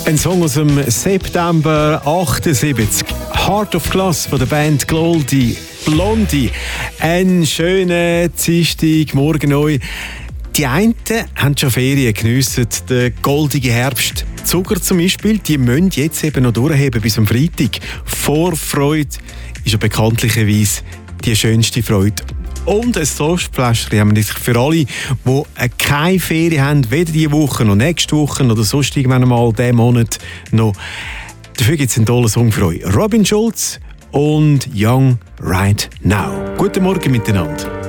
Ein Song aus dem September 78. Heart of Glass von der Band Goldie Blondie. Ein schöner Dienstag, morgen neu. Die einen haben schon Ferien geniessen, den goldigen Herbst. Zucker zum Beispiel, die müssen jetzt eben noch durchheben bis am Freitag. Vorfreude ist ja bekanntlicherweise die schönste Freude. Und ein Sostfläschchen haben wir für alle, die keine Ferien haben, weder diese Woche noch nächste Woche oder sonst irgendwann mal diesen Monat noch. Dafür gibt es einen tollen Song für euch. Robin Schulz und Young Right Now. Guten Morgen miteinander.